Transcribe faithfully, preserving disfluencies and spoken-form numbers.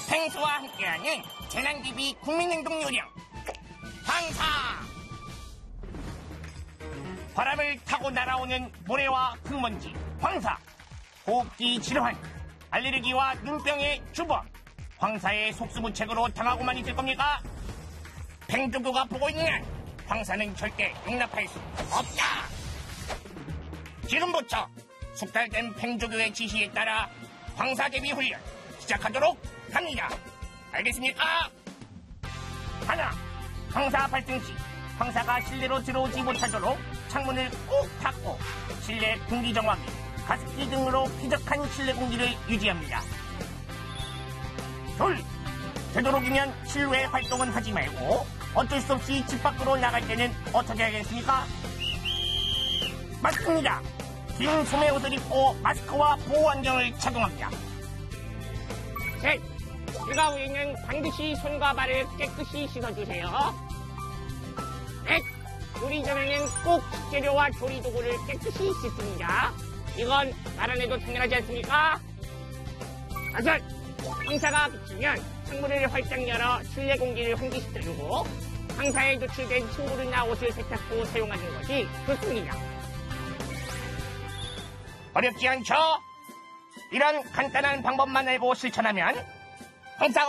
펭수와 함께하는 재난기비 국민행동 요령 황사. 바람을 타고 날아오는 모래와 흙먼지 황사, 호흡기 질환, 알레르기와 눈병의 주범. 황사의 속수무책으로 당하고만 있을 겁니까? 팽조교가 보고 있는 황사는 절대 용납할 수 없다. 지금부터 숙달된 팽조교의 지시에 따라 황사 대비 훈련 시작하도록 합니다. 알겠습니까? 하나, 황사 발생 시 황사가 실내로 들어오지 못하도록 창문을 꼭 닫고 실내 공기 정화기, 가습기 등으로 쾌적한 실내 공기를 유지합니다. 둘, 되도록이면 실외 활동은 하지 말고 어쩔 수 없이 집 밖으로 나갈 때는 어떻게 하겠습니까? 맞습니다. 긴 소매 옷을 입고 마스크와 보호 안경을 착용합니다. 셋, 즐거운 후에는 반드시 손과 발을 깨끗이 씻어주세요. 넷, 요리 전에는 꼭 식재료와 조리 도구를 깨끗이 씻습니다. 이건 말 안 해도 당연하지 않습니까? 다섯, 황사가 그치면 창문을 활짝 열어 실내 공기를 환기시켜주고 황사에 노출된 침구나 옷을 세탁 후 사용하는 것이 좋습니다. 어렵지 않죠? 이런 간단한 방법만 알고 실천하면 황사